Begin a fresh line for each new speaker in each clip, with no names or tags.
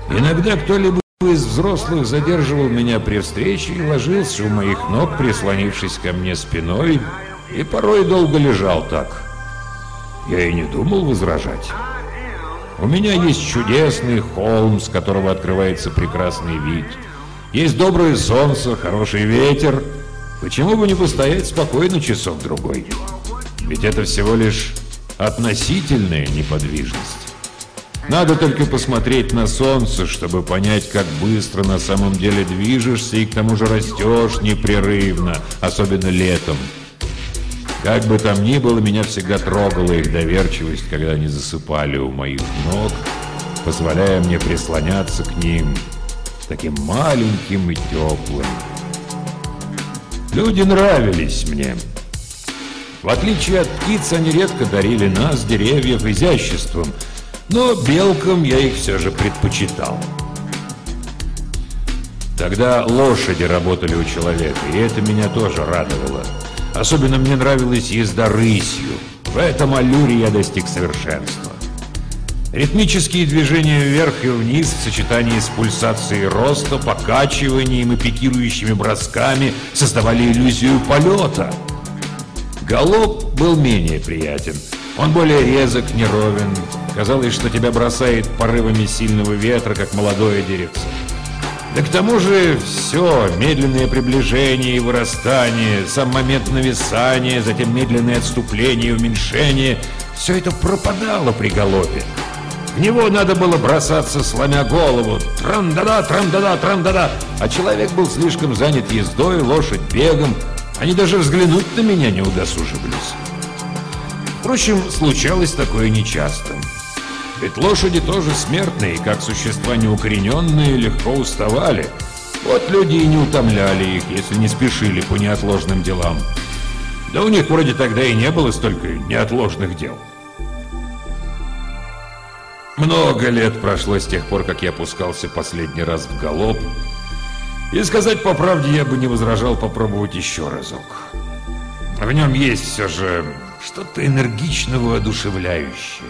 Иногда кто-либо из взрослых задерживал меня при встрече и ложился у моих ног, прислонившись ко мне спиной, и порой долго лежал так. Я и не думал возражать. У меня есть чудесный холм, с которого открывается прекрасный вид. Есть доброе солнце, хороший ветер. Почему бы не постоять спокойно часок-другой? Ведь это всего лишь относительная неподвижность. Надо только посмотреть на солнце, чтобы понять, как быстро на самом деле движешься и к тому же растешь непрерывно, особенно летом. Как бы там ни было, меня всегда трогала их доверчивость, когда они засыпали у моих ног, позволяя мне прислоняться к ним, таким маленьким и теплым. Люди нравились мне. В отличие от птиц, они редко дарили нас, деревьев, изяществом, но белкам я их все же предпочитал. Тогда лошади работали у человека, и это меня тоже радовало. Особенно мне нравилась езда рысью. В этом аллюре я достиг совершенства. Ритмические движения вверх и вниз в сочетании с пульсацией роста, покачиванием и пикирующими бросками создавали иллюзию полета. Галоп был менее приятен. Он более резок, неровен. Казалось, что тебя бросает порывами сильного ветра, как молодое деревце. Да к тому же все, медленное приближение и вырастание, сам момент нависания, затем медленное отступление и уменьшение, все это пропадало при галопе. В него надо было бросаться, сломя голову, трам-да-да, трам-да-да, трам-да-да, а человек был слишком занят ездой, лошадь бегом, они даже взглянуть на меня не удосуживались. Впрочем, случалось такое нечасто. Ведь лошади тоже смертные, как существа неукорененные, легко уставали. Вот люди и не утомляли их, если не спешили по неотложным делам. Да у них вроде тогда и не было столько неотложных дел. Много лет прошло с тех пор, как я пускался последний раз в галоп. И сказать по правде, я бы не возражал попробовать еще разок. В нем есть все же что-то энергичного, одушевляющее.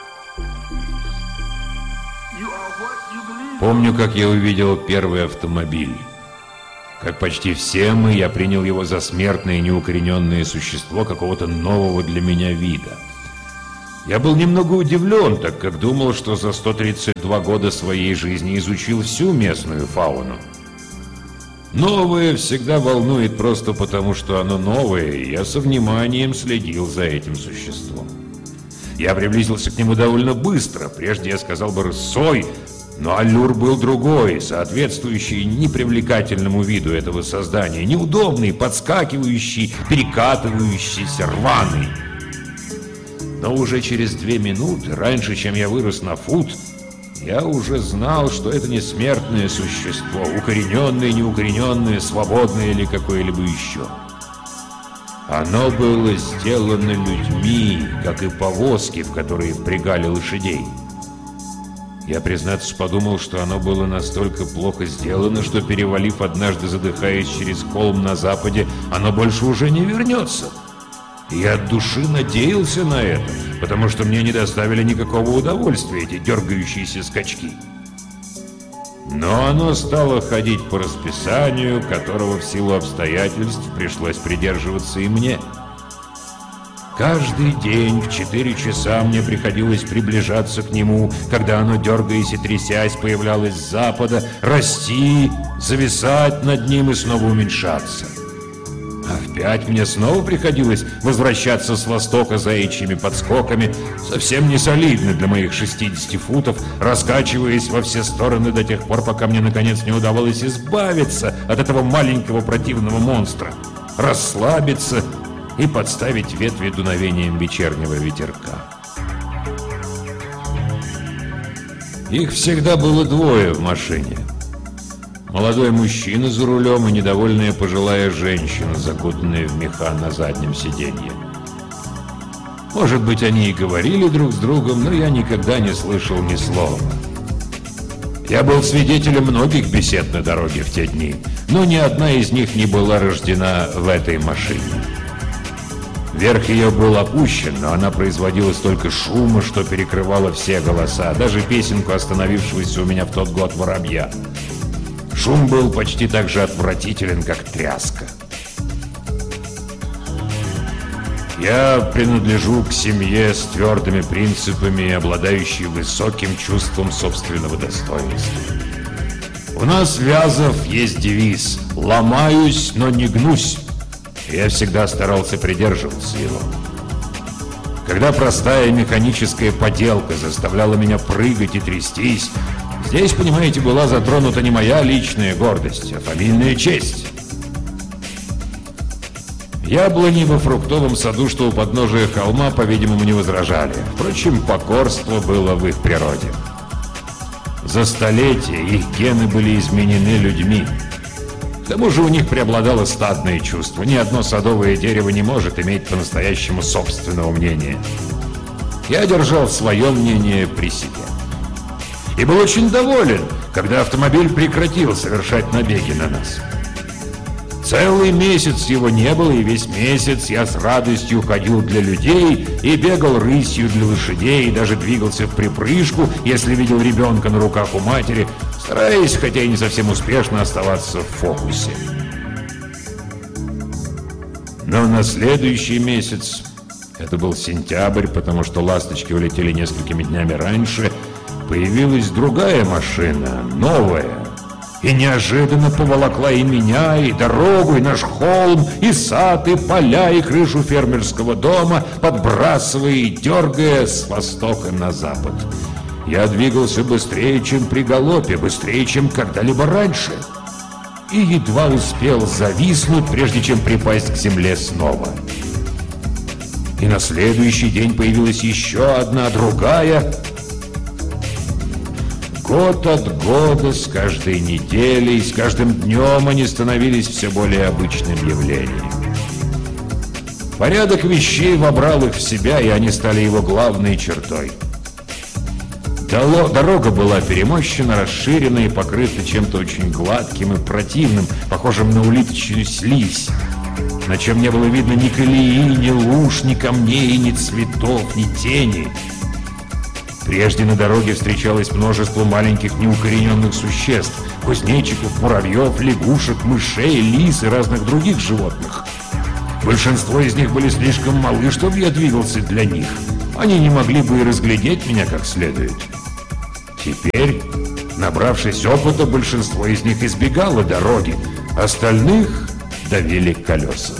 Помню, как я увидел первый автомобиль. Как почти все мы, я принял его за смертное неукорененное существо какого-то нового для меня вида. Я был немного удивлен, так как думал, что за 132 года своей жизни изучил всю местную фауну. Новое всегда волнует просто потому, что оно новое, и я со вниманием следил за этим существом. Я приблизился к нему довольно быстро, прежде я сказал бы рысой, но аллюр был другой, соответствующий непривлекательному виду этого создания, неудобный, подскакивающий, перекатывающийся, рваный. Но уже через 2 минуты, раньше, чем я вырос на фут, я уже знал, что это не смертное существо, укорененное, неукорененное, свободное или какое-либо еще. Оно было сделано людьми, как и повозки, в которые впрягали лошадей. Я, признаться, подумал, что оно было настолько плохо сделано, что, перевалив однажды, задыхаясь через холм на западе, оно больше уже не вернется. И я от души надеялся на это, потому что мне не доставили никакого удовольствия эти дергающиеся скачки. Но оно стало ходить по расписанию, которого в силу обстоятельств пришлось придерживаться и мне. Каждый день в 4 часа мне приходилось приближаться к нему, когда оно, дергаясь и трясясь, появлялось с запада, расти, зависать над ним и снова уменьшаться. А в 5 мне снова приходилось возвращаться с востока заячьими подскоками, совсем не солидно для моих 60 футов, раскачиваясь во все стороны до тех пор, пока мне наконец не удавалось избавиться от этого маленького противного монстра, расслабиться и подставить ветви дуновением вечернего ветерка. Их всегда было 2 в машине. Молодой мужчина за рулем и недовольная пожилая женщина, закутанная в меха на заднем сиденье. Может быть, они и говорили друг с другом, но я никогда не слышал ни слова. Я был свидетелем многих бесед на дороге в те дни, но ни одна из них не была рождена в этой машине. Верх ее был опущен, но она производила столько шума, что перекрывала все голоса, даже песенку остановившегося у меня в тот год воробья. Шум был почти так же отвратителен, как тряска. Я принадлежу к семье с твердыми принципами, обладающей высоким чувством собственного достоинства. У нас, Вязов, есть девиз «Ломаюсь, но не гнусь». Я всегда старался придерживаться его. Когда простая механическая поделка заставляла меня прыгать и трястись, здесь, понимаете, была затронута не моя личная гордость, а фамильная честь. Яблони во фруктовом саду, что у подножия холма, по-видимому, не возражали. Впрочем, покорство было в их природе. За столетия их гены были изменены людьми. К тому же у них преобладало стадное чувство. Ни одно садовое дерево не может иметь по-настоящему собственного мнения. Я держал свое мнение при себе. И был очень доволен, когда автомобиль прекратил совершать набеги на нас. Целый месяц его не было, и весь месяц я с радостью ходил для людей и бегал рысью для лошадей, и даже двигался в припрыжку, если видел ребенка на руках у матери, стараясь, хотя и не совсем успешно, оставаться в фокусе. Но на следующий месяц, это был сентябрь, потому что ласточки улетели несколькими днями раньше, появилась другая машина, новая, и неожиданно поволокла и меня, и дорогу, и наш холм, и сад, и поля, и крышу фермерского дома, подбрасывая и дергая с востока на запад. Я двигался быстрее, чем при галопе, быстрее, чем когда-либо раньше, и едва успел зависнуть, прежде чем припасть к земле снова. И на следующий день появилась еще одна, другая. Год от года, с каждой неделей, с каждым днем они становились все более обычным явлением. Порядок вещей вобрал их в себя, и они стали его главной чертой. Дорога была перемощена, расширена и покрыта чем-то очень гладким и противным, похожим на улиточную слизь, на чем не было видно ни колеи, ни луж, ни камней, ни цветов, ни тени. Прежде на дороге встречалось множество маленьких неукорененных существ, кузнечиков, муравьев, лягушек, мышей, лис и разных других животных. Большинство из них были слишком малы, чтобы я двигался для них. Они не могли бы и разглядеть меня как следует. Теперь, набравшись опыта, большинство из них избегало дороги, остальных давили колеса.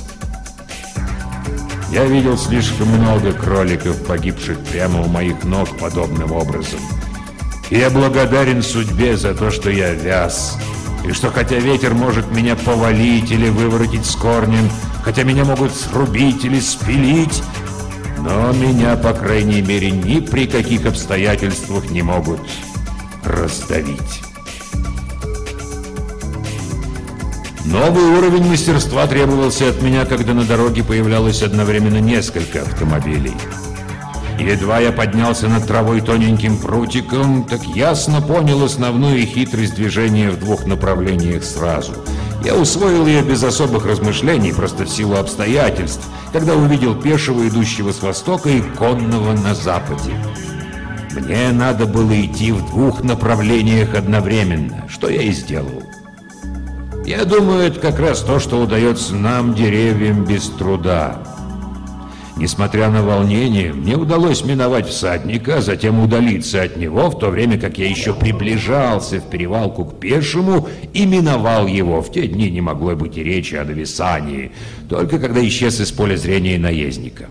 Я видел слишком много кроликов, погибших прямо у моих ног подобным образом. И я благодарен судьбе за то, что я вяз, и что хотя ветер может меня повалить или выворотить с корнем, хотя меня могут срубить или спилить, но меня, по крайней мере, ни при каких обстоятельствах не могут раздавить. Новый уровень мастерства требовался от меня, когда на дороге появлялось одновременно несколько автомобилей. Едва я поднялся над травой тоненьким прутиком, так ясно понял основную хитрость движения в двух направлениях сразу. Я усвоил ее без особых размышлений, просто в силу обстоятельств, когда увидел пешего, идущего с востока, и конного на западе. Мне надо было идти в двух направлениях одновременно, что я и сделал. Я думаю, это как раз то, что удается нам, деревьям, без труда. Несмотря на волнение, мне удалось миновать всадника, а затем удалиться от него, в то время как я еще приближался в перевалку к пешему и миновал его. В те дни не могло быть и речи о нависании, только когда исчез из поля зрения наездника.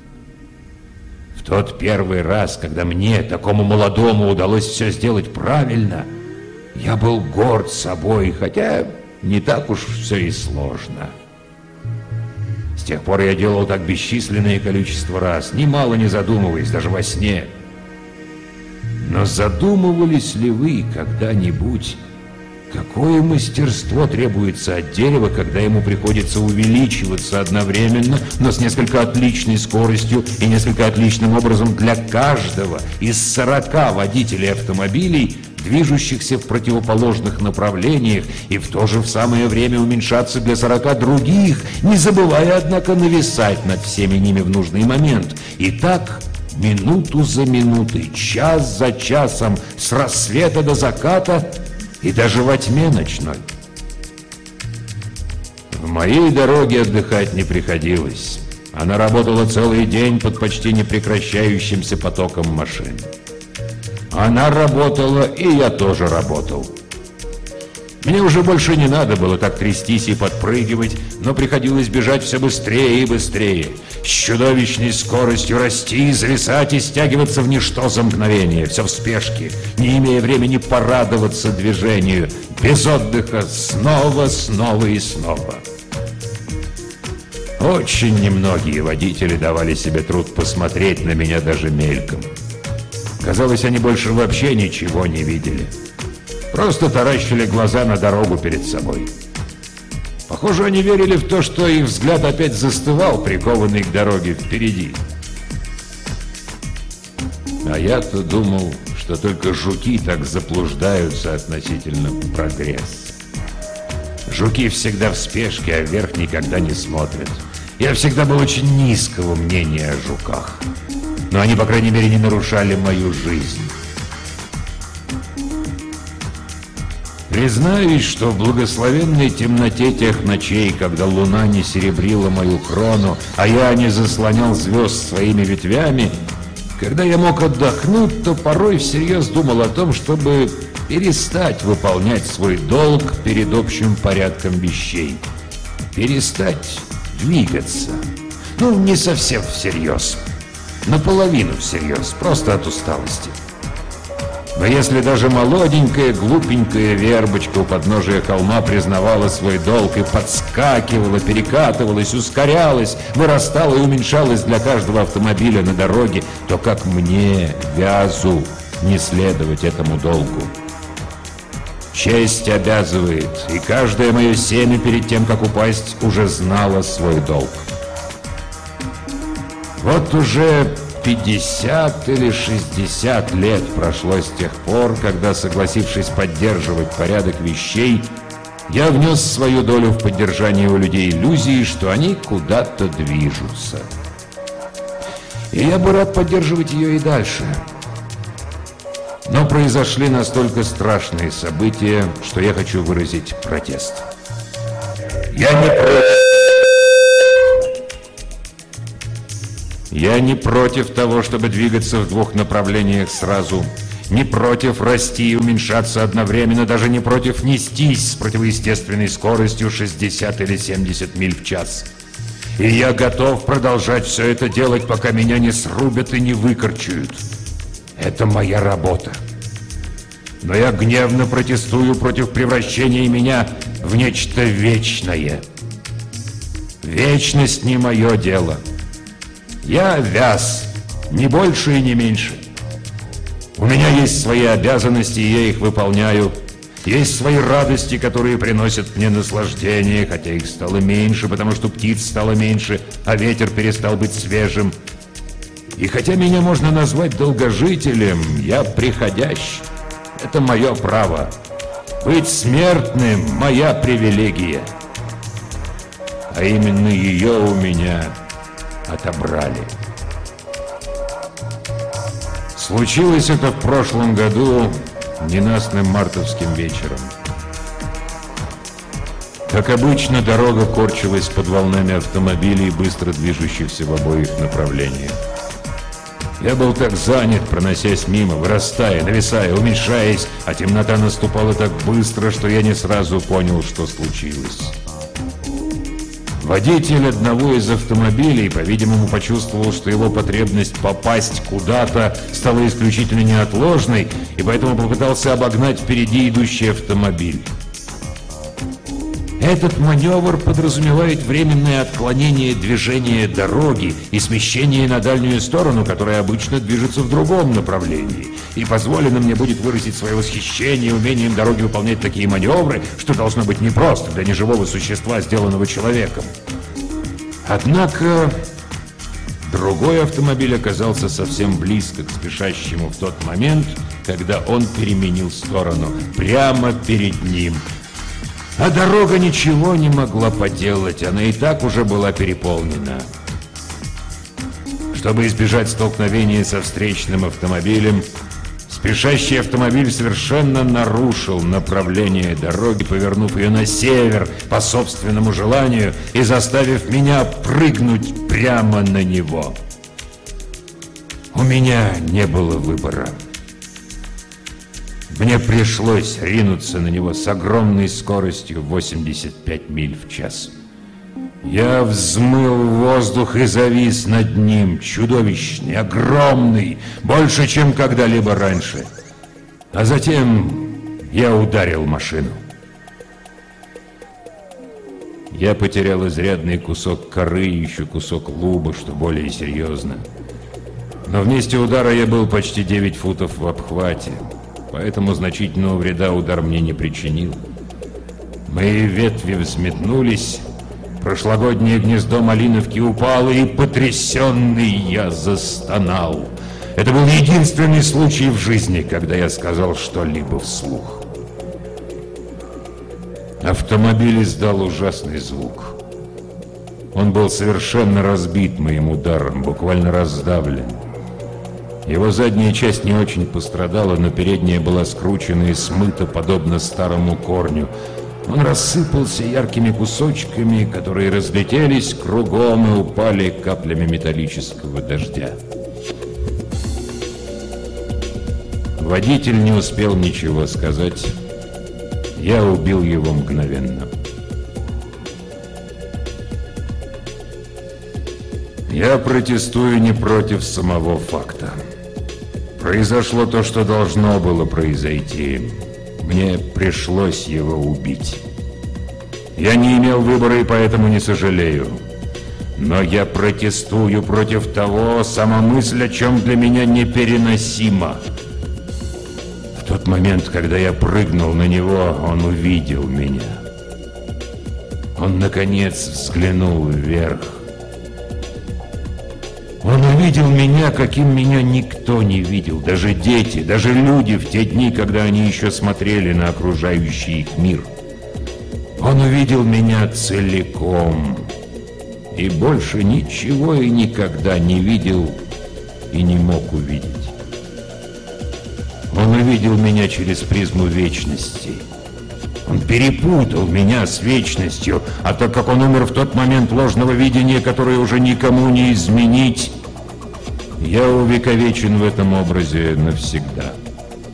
В тот первый раз, когда мне, такому молодому, удалось все сделать правильно, я был горд собой, хотя не так уж все и сложно. С тех пор я делал так бесчисленное количество раз, немало не задумываясь, даже во сне. Но задумывались ли вы когда-нибудь, какое мастерство требуется от дерева, когда ему приходится увеличиваться одновременно, но с несколько отличной скоростью и несколько отличным образом для каждого из 40 водителей автомобилей, движущихся в противоположных направлениях, и в то же в самое время уменьшаться для 40 других, не забывая, однако, нависать над всеми ними в нужный момент. И так минуту за минутой, час за часом, с рассвета до заката и даже во тьме ночной. В моей дороге отдыхать не приходилось. Она работала целый день под почти непрекращающимся потоком машин. Она работала, и я тоже работал. Мне уже больше не надо было так трястись и подпрыгивать, но приходилось бежать все быстрее и быстрее, с чудовищной скоростью расти, зависать и стягиваться в ничто за мгновение, все в спешке, не имея времени порадоваться движению, без отдыха, снова и снова. Очень немногие водители давали себе труд посмотреть на меня даже мельком. Казалось, они больше вообще ничего не видели. Просто таращили глаза на дорогу перед собой. Похоже, они верили в то, что их взгляд опять застывал, прикованный к дороге впереди. А я-то думал, что только жуки так заблуждаются относительно прогресса. Жуки всегда в спешке, а вверх никогда не смотрят. Я всегда был очень низкого мнения о жуках. Но они, по крайней мере, не нарушали мою жизнь. Признаюсь, что в благословенной темноте тех ночей, когда луна не серебрила мою крону, а я не заслонял звезд своими ветвями, когда я мог отдохнуть, то порой всерьез думал о том, чтобы перестать выполнять свой долг перед общим порядком вещей. Перестать двигаться. Ну, не совсем всерьез. Наполовину всерьез, просто от усталости. Но если даже молоденькая, глупенькая вербочка у подножия холма признавала свой долг и подскакивала, перекатывалась, ускорялась, вырастала и уменьшалась для каждого автомобиля на дороге, то как мне, вязу, не следовать этому долгу? Честь обязывает, и каждое мое семя перед тем, как упасть, уже знало свой долг. Вот уже 50 или 60 лет прошло с тех пор, когда, согласившись поддерживать порядок вещей, я внес свою долю в поддержание у людей иллюзии, что они куда-то движутся. И я бы рад поддерживать ее и дальше. Но произошли настолько страшные события, что я хочу выразить протест. Я не против того, чтобы двигаться в двух направлениях сразу, не против расти и уменьшаться одновременно, даже не против нестись с противоестественной скоростью 60 или 70 миль в час. И я готов продолжать все это делать, пока меня не срубят и не выкорчуют. Это моя работа. Но я гневно протестую против превращения меня в нечто вечное. Вечность не мое дело. Я вяз, не больше и не меньше. У меня есть свои обязанности, и я их выполняю. Есть свои радости, которые приносят мне наслаждение, хотя их стало меньше, потому что птиц стало меньше, а ветер перестал быть свежим. И хотя меня можно назвать долгожителем, я приходящий. Это мое право. Быть смертным – моя привилегия. А именно ее у меня отобрали. Случилось это в прошлом году ненастным мартовским вечером. Как обычно, дорога корчилась под волнами автомобилей, быстро движущихся в обоих направлениях. Я был так занят, проносясь мимо, вырастая, нависая, уменьшаясь, а темнота наступала так быстро, что я не сразу понял, что случилось. Водитель одного из автомобилей, по-видимому, почувствовал, что его потребность попасть куда-то стала исключительно неотложной, и поэтому попытался обогнать впереди идущий автомобиль. Этот маневр подразумевает временное отклонение движения дороги и смещение на дальнюю сторону, которая обычно движется в другом направлении. И позволено мне будет выразить свое восхищение умением дороги выполнять такие маневры, что должно быть непросто для неживого существа, сделанного человеком. Однако Другой автомобиль оказался совсем близко к спешащему в тот момент, когда он переменил сторону, прямо перед ним. А дорога ничего не могла поделать, она и так уже была переполнена. Чтобы избежать столкновения со встречным автомобилем, спешащий автомобиль совершенно нарушил направление дороги, повернув ее на север по собственному желанию и заставив меня прыгнуть прямо на него. У меня не было выбора. Мне пришлось ринуться на него с огромной скоростью 85 миль в час. Я взмыл в воздух и завис над ним, чудовищный, огромный, больше, чем когда-либо раньше. А затем я ударил машину. Я потерял изрядный кусок коры и еще кусок луба, что более серьезно. Но вместе удара я был почти 9 футов в обхвате, поэтому значительного вреда удар мне не причинил. Мои ветви взметнулись, прошлогоднее гнездо малиновки упало, и потрясенный я застонал. Это был единственный случай в жизни, когда я сказал что-либо вслух. Автомобиль издал ужасный звук. Он был совершенно разбит моим ударом, буквально раздавлен. Его задняя часть не очень пострадала, но передняя была скручена и смыта, подобно старому корню. Он рассыпался яркими кусочками, которые разлетелись кругом и упали каплями металлического дождя. Водитель не успел ничего сказать. Я убил его мгновенно. Я протестую не против самого факта. Произошло то, что должно было произойти. Мне пришлось его убить. Я не имел выбора и поэтому не сожалею. Но я протестую против того, сама мысль о чем для меня непереносима. В тот момент, когда я прыгнул на него, он увидел меня. Он, наконец, взглянул вверх. Он увидел меня, каким меня никто не видел, даже дети, даже люди в те дни, когда они еще смотрели на окружающий их мир. Он увидел меня целиком и больше ничего и никогда не видел и не мог увидеть. Он увидел меня через призму вечности. Он перепутал меня с вечностью, а так как он умер в тот момент ложного видения, которое уже никому не изменить, я увековечен в этом образе навсегда.